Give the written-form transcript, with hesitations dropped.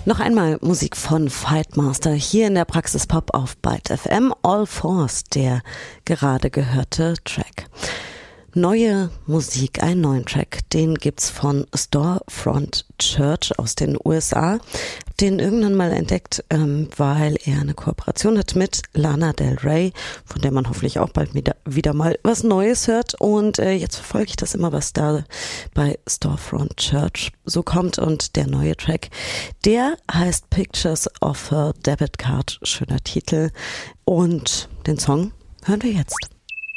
Noch einmal Musik von Fightmaster hier in der Praxis Pop auf Byte FM. All Fours, der gerade gehörte Track. Neue Musik, einen neuen Track, den gibt's von Storefront Church aus den USA. Den irgendwann mal entdeckt, weil er eine Kooperation hat mit Lana Del Rey, von der man hoffentlich auch bald wieder mal was Neues hört. Und jetzt verfolge ich das immer, was da bei Storefront Church so kommt. Und der neue Track, der heißt Pictures of a Debit Card. Schöner Titel. Und den Song hören wir jetzt.